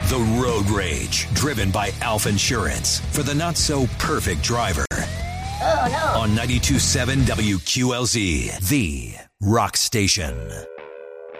The Road Rage, driven by Alf Insurance for the not-so-perfect driver. Oh, no. On 92.7 WQLZ, the rock station.